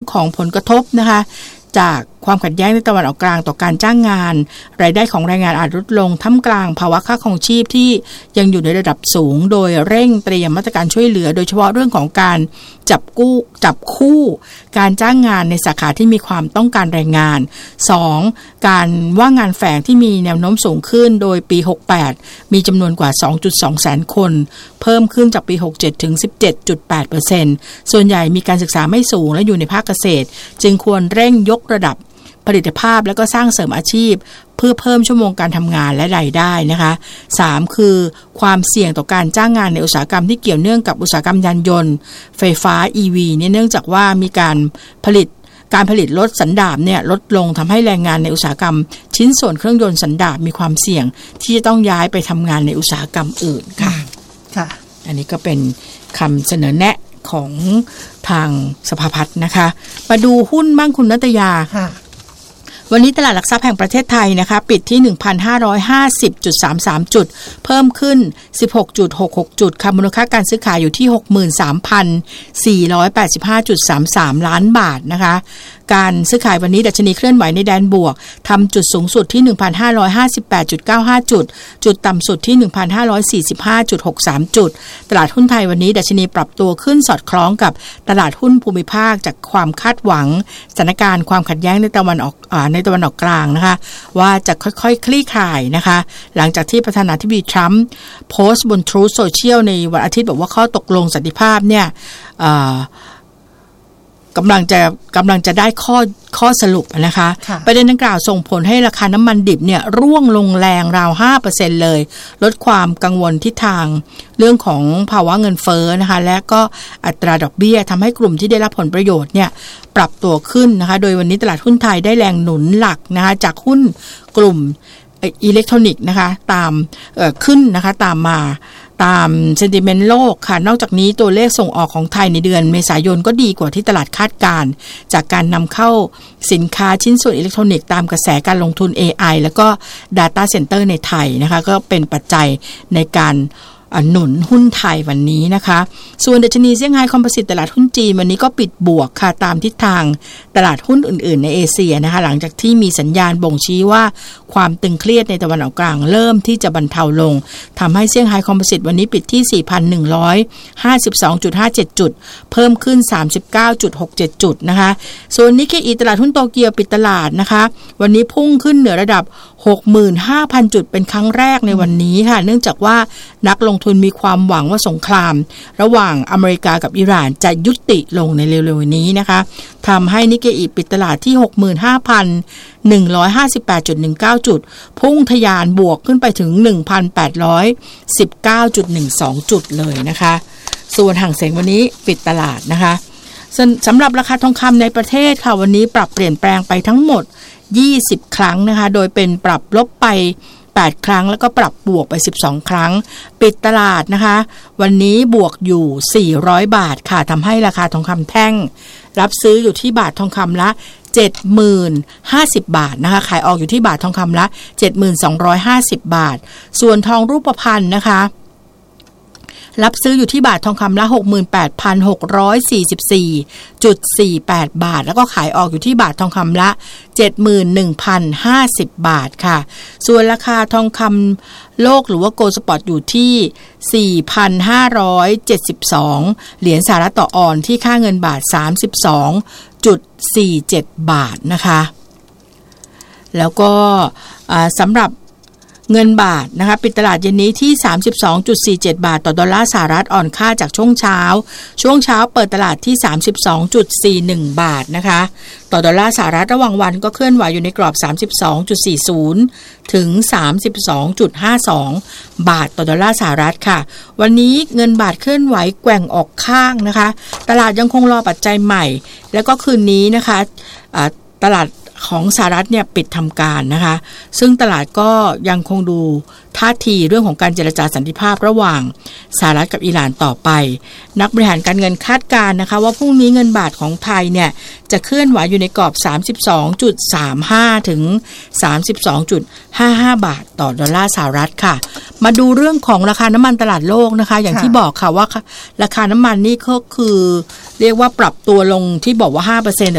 ของผลกระทบนะคะจากความขัดแย้งในตะวันออกกลางต่อการจ้างงานรายได้ของแรงงานอาจลดลงท่ามกลางภาวะค่าครองชีพที่ยังอยู่ในระดับสูงโดยเร่งเตรียมมาตรการช่วยเหลือโดยเฉพาะเรื่องของการจับคู่การจ้างงานในสาขาที่มีความต้องการแรงงาน 2. การว่างงานแฝงที่มีแนวโน้มสูงขึ้นโดยปี68มีจำนวนกว่า 2.2 แสนคนเพิ่มขึ้นจากปี67ถึง 17.8% ส่วนใหญ่มีการศึกษาไม่สูงและอยู่ในภาคเกษตรจึงควรเร่งยกระดับผลิตภาพและก็สร้างเสริมอาชีพเพื่อเพิ่มชั่วโมงการทำงานและรายได้นะคะ 3. คือความเสี่ยงต่อการจ้างงานในอุตสาหกรรมที่เกี่ยวเนื่องกับอุตสาหกรรมยานยนต์ไฟฟ้า EV เนี่ยเนื่องจากว่ามีการผลิตรถสันดาปเนี่ยลดลงทำให้แรงงานในอุตสาหกรรมชิ้นส่วนเครื่องยนต์สันดาปมีความเสี่ยงที่จะต้องย้ายไปทำงานในอุตสาหกรรมอื่นค่ะอันนี้ก็เป็นคำเสนอแนะของทางสภาพัฒน์นะคะมาดูหุ้นบ้างคุณณัฐยาวันนี้ตลาดหลักทรัพย์แห่งประเทศไทยนะคะปิดที่ 1,550.33 จุดเพิ่มขึ้น 16.66 จุดค่ะมูลค่าการซื้อขายอยู่ที่ 63,485.33 ล้านบาทนะคะการซื้อขายวันนี้ดัชนีเคลื่อนไหวในแดนบวกทำจุดสูงสุดที่ 1,558.95 จุดต่ำสุดที่ 1,545.63 จุดตลาดหุ้นไทยวันนี้ดัชนีปรับตัวขึ้นสอดคล้องกับตลาดหุ้นภูมิภาคจากความคาดหวังสถานการณ์ความขัดแย้งในตะวันออกกลางนะคะว่าจะค่อยๆคลี่คลายนะคะหลังจากที่ประธานาธิบดีทรัมป์โพสต์บน Truth Social ในวันอาทิตย์บอกว่าข้อตกลงสันติภาพเนี่ยกำลังจะได้ข้อสรุปนะคะประเด็นดังกล่าวส่งผลให้ราคาน้ำมันดิบเนี่ยร่วงลงแรงราว 5% เลยลดความกังวลทิศทางเรื่องของภาวะเงินเฟ้อนะคะและก็อัตราดอกเบี้ยทำให้กลุ่มที่ได้รับผลประโยชน์เนี่ยปรับตัวขึ้นนะคะโดยวันนี้ตลาดหุ้นไทยได้แรงหนุนหลักนะคะจากหุ้นกลุ่มอิเล็กทรอนิกส์นะคะตามขึ้นนะคะตามเซนติเมนต์โลกค่ะนอกจากนี้ตัวเลขส่งออกของไทยในเดือนเมษายนก็ดีกว่าที่ตลาดคาดการณ์จากการนำเข้าสินค้าชิ้นส่วนอิเล็กทรอนิกส์ตามกระแสการลงทุน AI แล้วก็ Data Center ในไทยนะคะก็เป็นปัจจัยในการหนุนหุ้นไทยวันนี้นะคะส่วนดัชนีเซี่ยงไฮ้คอมโพสิตตลาดหุ้นจีนวันนี้ก็ปิดบวกค่ะตามทิศทางตลาดหุ้นอื่นๆในเอเชียนะคะหลังจากที่มีสัญญาณบ่งชี้ว่าความตึงเครียดในตะวันออกกลางเริ่มที่จะบรรเทาลงทำให้เซี่ยงไฮ้คอมโพสิตวันนี้ปิดที่ 4,152.57 จุดเพิ่มขึ้น 39.67 จุดนะคะส่วนนิกเกอิตลาดหุ้นโตเกียวปิดตลาดนะคะวันนี้พุ่งขึ้นเหนือระดับ 65,000 จุดเป็นครั้งแรกในวันนี้ค่ะเนื่องจากว่านักลงทุนมีความหวังว่าสงครามระหว่างอเมริกากับอิหร่านจะยุติลงในเร็วๆนี้นะคะทำให้นิกเกอิปิดตลาดที่ 65,158.19 จุดพุ่งทะยานบวกขึ้นไปถึง 1,819.12 จุดเลยนะคะส่วนห่างเส็งวันนี้ปิดตลาดนะคะสำหรับราคาทองคำในประเทศค่ะวันนี้ปรับเปลี่ยนแปลงไปทั้งหมด20 ครั้งนะคะโดยเป็นปรับลบไป8ครั้งแล้วก็ปรับบวกไป12ครั้งปิดตลาดนะคะวันนี้บวกอยู่400บาทค่ะทำให้ราคาทองคำแท่งรับซื้ออยู่ที่บาททองคำละ 70,050 บาทนะคะขายออกอยู่ที่บาททองคำละ 7,250 บาทส่วนทองรูปพรรณนะคะรับซื้ออยู่ที่บาททองคำละ 68,644.48 บาทแล้วก็ขายออกอยู่ที่บาททองคำละ 71,050 บาทค่ะส่วนราคาทองคำโลกหรือว่าโกลด์สปอตอยู่ที่ 4,572 เหรียญสหรัฐต่อออนซ์ที่ค่าเงินบาท 32.47 บาทนะคะแล้วก็สำหรับเงินบาทนะคะปิดตลาดเย็นนี้ที่ 32.47 บาทต่อดอลลาร์สหรัฐอ่อนค่าจากช่วงเช้าเปิดตลาดที่ 32.41 บาทนะคะต่อดอลลาร์สหรัฐระหว่างวันก็เคลื่อนไหวอยู่ในกรอบ 32.40 ถึง 32.52 บาทต่อดอลลาร์สหรัฐค่ะวันนี้เงินบาทเคลื่อนไหวแกว่งออกข้างนะคะตลาดยังคงรอปัจจัยใหม่แล้วก็คืนนี้นะคะตลาดของสหรัฐเนี่ยปิดทำการนะคะซึ่งตลาดก็ยังคงดูท่าทีเรื่องของการเจรจาสันติภาพระหว่างสหรัฐกับอิหร่านต่อไปนักบริหารการเงินคาดการณ์นะคะว่าพรุ่งนี้เงินบาทของไทยเนี่ยจะเคลื่อนไหวอยู่ในกรอบ 32.35 ถึง 32.55 บาทต่อดอลลาร์สหรัฐค่ะมาดูเรื่องของราคาน้ำมันตลาดโลกนะคะอย่างที่บอกค่ะว่าราคาน้ำมันนี่ก็คือเรียกว่าปรับตัวลงที่บอกว่า 5%